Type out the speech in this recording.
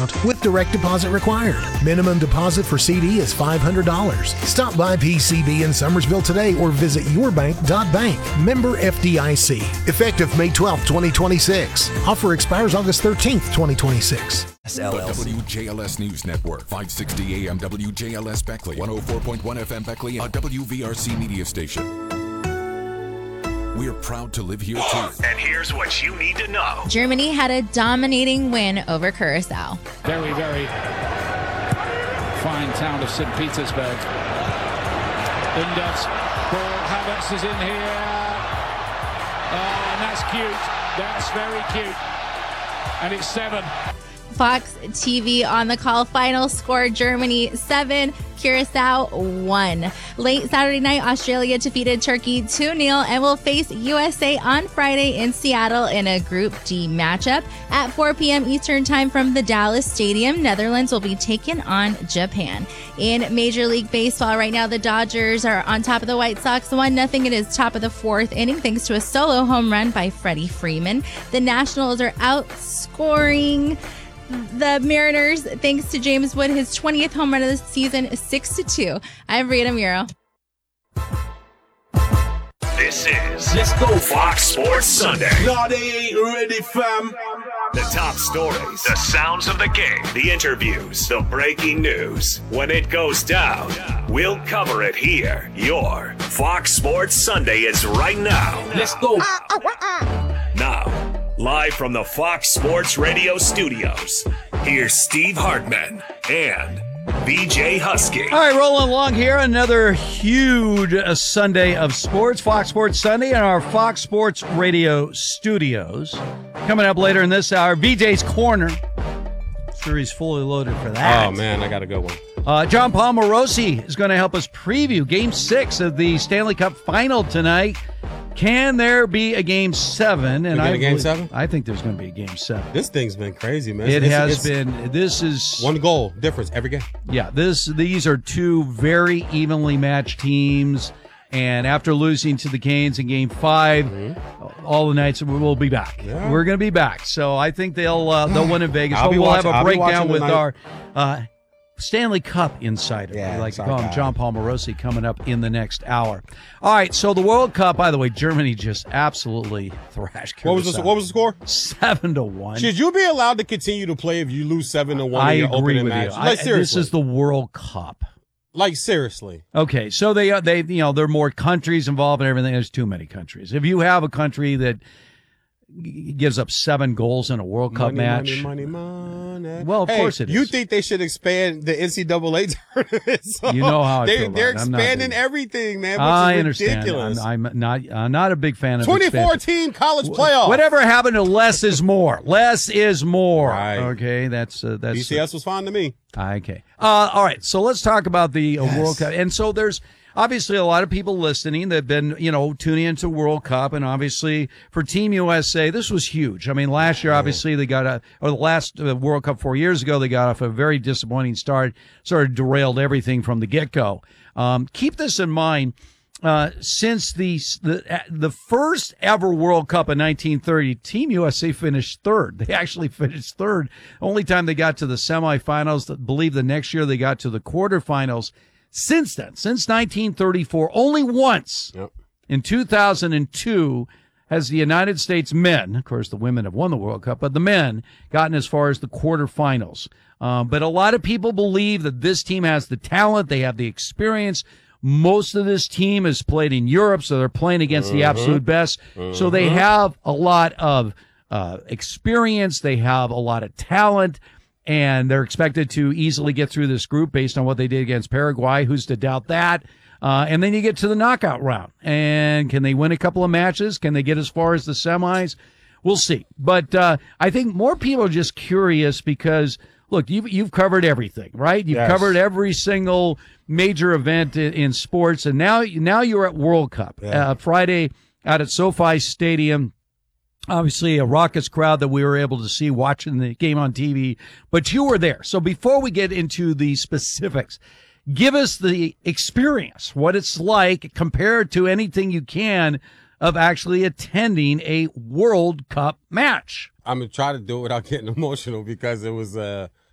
account with direct deposit required. Minimum deposit for CD is $500. Stop by PCB in Summersville today or visit yourbank.bank. Member FDIC. Effective May 12, 2026. Offer expires August 13th, 2026. WJLS News Network, 560 AM WJLS Beckley, 104.1 FM Beckley, a WVRC media station. We're proud to live here too. And here's what you need to know. Germany had a dominating win over Curacao. Very, very fine town of St. Petersburg. Undov's ball, Havertz is in here. Oh, and that's cute. That's very cute. And it's 7. Fox TV on the call. Final score, Germany 7, Curacao 1. Late Saturday night, Australia defeated Turkey 2-0 and will face USA on Friday in Seattle in a Group D matchup. At 4 p.m. Eastern Time from the Dallas Stadium, Netherlands will be taking on Japan. In Major League Baseball right now, the Dodgers are on top of the White Sox 1-0. It is top of the 4th inning thanks to a solo home run by Freddie Freeman. The Nationals are outscoring the Mariners thanks to James Wood, his 20th home run of the season, 6-2. I'm Rita Muro. This is Let's Go Fox Sports Sunday. No, they ain't ready, fam. The top stories, the sounds of the game, the interviews, the breaking news. When it goes down, we'll cover it here. Your Fox Sports Sunday is right now. Let's go. Now, live from the Fox Sports Radio studios, here's Steve Hartman and BJ Husky. All right, rolling along here. Another huge Sunday of sports. Fox Sports Sunday in our Fox Sports Radio studios. Coming up later in this hour, BJ's Corner. Sure, he's fully loaded for that. Oh, man, I got a good one. John Paul Morosi is going to help us preview Game 6 of the Stanley Cup Final tonight. Can there be a Game 7? And Game 7? I think there's going to be a Game 7. This thing's been crazy, man. It has been. This is one goal difference every game. Yeah, these are two very evenly matched teams. And after losing to the Canes in Game 5, all the nights will be back. Yeah. We're going to be back. So I think they'll win in Vegas. We'll have a breakdown with our Stanley Cup insider, we like to call him, John Paul Morosi, coming up in the next hour. All right, so the World Cup, by the way, Germany just absolutely thrashed Curacao. What was the score? 7-1. Should you be allowed to continue to play if you lose 7-1 I in your agree opening with match? you. Like, seriously. This is the World Cup. Like, seriously. Okay, so they there are more countries involved and everything. There's too many countries. If you have a country that gives up 7 goals in a World Cup match. Money. Well, of course it is. You think they should expand the NCAA tournament? So you know how I feel they're about it. expanding everything, man. Which I is understand. ridiculous. I'm not a big fan of 24-team college playoff. Whatever happened to less is more? Less is more. Right. Okay, that's BCS was fine to me. Okay. All right. So let's talk about the World Cup. And so there's obviously a lot of people listening that have been, tuning into World Cup. And obviously for Team USA, this was huge. I mean, last year, obviously the last World Cup 4 years ago, they got off a very disappointing start, sort of derailed everything from the get-go. Keep this in mind. Since the first ever World Cup in 1930, Team USA finished third. They actually finished third. Only time they got to the semifinals. I believe the next year they got to the quarterfinals. Since then, since 1934, only once in 2002 has the United States men, of course the women have won the World Cup, but the men gotten as far as the quarterfinals. But a lot of people believe that this team has the talent, they have the experience. Most of this team has played in Europe, so they're playing against the absolute best. So they have a lot of experience, they have a lot of talent. And they're expected to easily get through this group based on what they did against Paraguay. Who's to doubt that? And then you get to the knockout round. And can they win a couple of matches? Can they get as far as the semis? We'll see. But I think more people are just curious because, look, you've covered everything, right? You've covered every single major event in sports. And now you're at World Cup. Friday out at SoFi Stadium. Obviously, a raucous crowd that we were able to see watching the game on TV, but you were there. So before we get into the specifics, give us the experience, what it's like compared to anything you can of actually attending a World Cup match. I'm going to try to do it without getting emotional because it was